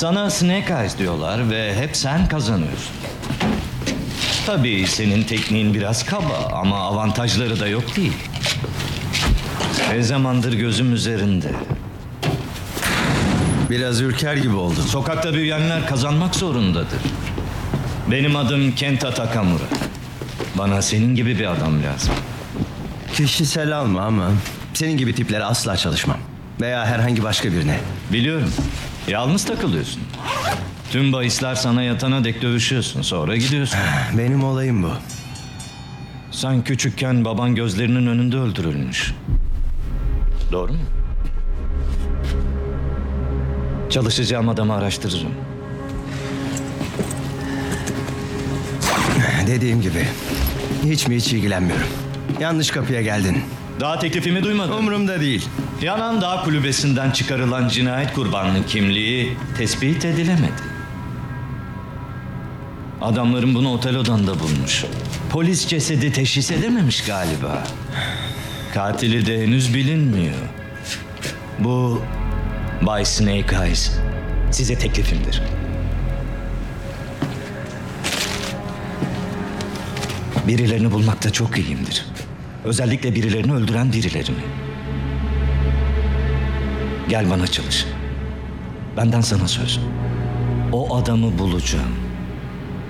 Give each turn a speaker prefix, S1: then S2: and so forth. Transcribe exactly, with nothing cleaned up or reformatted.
S1: Sana Snake Eyes diyorlar ve hep sen kazanıyorsun. Tabii senin tekniğin biraz kaba ama avantajları da yok değil. Ne zamandır gözüm üzerinde.
S2: Biraz ürker gibi oldun.
S1: Sokakta büyüyenler kazanmak zorundadır. Benim adım Kenta Takamura. Bana senin gibi bir adam lazım.
S2: Kişisel alma ama senin gibi tiplere asla çalışmam. Veya herhangi başka birine.
S1: Biliyorum. Yalnız takılıyorsun. Tüm bahisler sana yatana dek dövüşüyorsun. Sonra gidiyorsun.
S2: Benim olayım bu.
S1: Sen küçükken baban gözlerinin önünde öldürülmüş. Doğru mu? Çalışacağım adamı araştırırım.
S2: Dediğim gibi hiç mi hiç ilgilenmiyorum. Yanlış kapıya geldin.
S1: Daha teklifimi duymadın.
S2: Umurumda değil.
S1: Yanan Dağ Kulübesi'nden çıkarılan cinayet kurbanının kimliği tespit edilemedi. Adamların bunu otel odanda bulmuş. Polis cesedi teşhis edememiş galiba. Katili de henüz bilinmiyor. Bu Bay Snake Eyes size teklifimdir. Birilerini bulmakta çok iyiyimdir. Özellikle birilerini öldüren birilerini. Gel bana çalış. Benden sana söz. O adamı bulacağım.